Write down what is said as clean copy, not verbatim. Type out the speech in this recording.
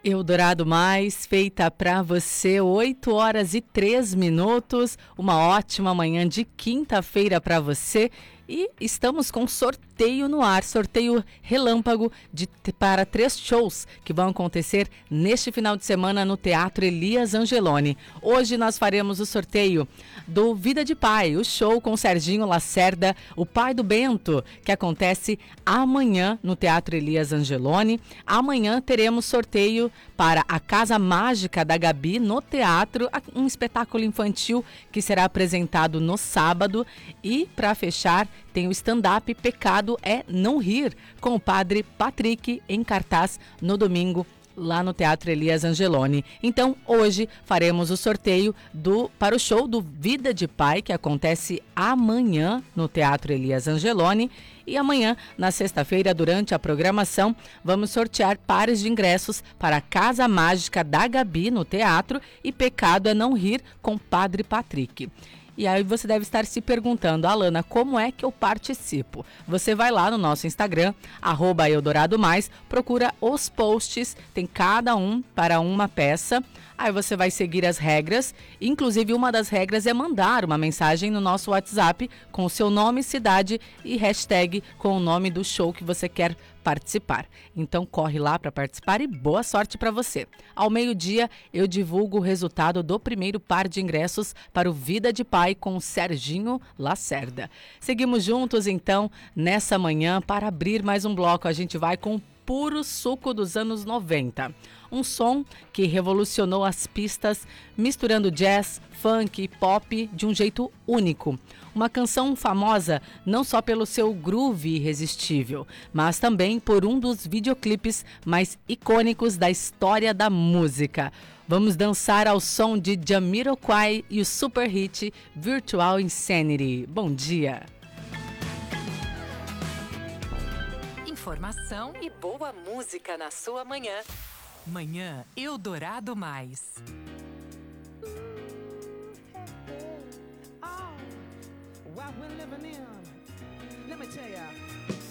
Eldorado Mais, feita para você, 8h03. Uma ótima manhã de quinta-feira para você. E estamos com sorteio no ar, sorteio relâmpago para 3 shows que vão acontecer neste final de semana no Teatro Elias Angeloni. Hoje nós faremos o sorteio do Vida de Pai, o show com Serginho Lacerda, o pai do Bento, que acontece amanhã no Teatro Elias Angeloni. Amanhã teremos sorteio para a Casa Mágica da Gabi no teatro, um espetáculo infantil que será apresentado no sábado. E para fechar, tem o stand-up Pecado é Não Rir, com o padre Patrick, em cartaz no domingo, lá no Teatro Elias Angeloni. Então, hoje faremos o sorteio para o show do Vida de Pai, que acontece amanhã no Teatro Elias Angeloni. E amanhã, na sexta-feira, durante a programação, vamos sortear pares de ingressos para a Casa Mágica da Gabi no teatro e Pecado é Não Rir, com Padre Patrick. E aí você deve estar se perguntando, Alana, como é que eu participo? Você vai lá no nosso Instagram, @EldoradoMais, procura os posts, tem cada um para uma peça. Aí você vai seguir as regras, inclusive uma das regras é mandar uma mensagem no nosso WhatsApp com o seu nome, cidade e hashtag com o nome do show que você quer participar. Então corre lá para participar e boa sorte para você. Ao meio-dia eu divulgo o resultado do primeiro par de ingressos para o Vida de Pai com o Serginho Lacerda. Seguimos juntos então nessa manhã para abrir mais um bloco. A gente vai com puro suco dos anos 90. Um som que revolucionou as pistas, misturando jazz, funk e pop de um jeito único. Uma canção famosa não só pelo seu groove irresistível, mas também por um dos videoclipes mais icônicos da história da música. Vamos dançar ao som de Jamiroquai e o super hit Virtual Insanity. Bom dia! Informação e boa música na sua manhã. Manhã Eldorado Mais. What we're living in, let me tell ya.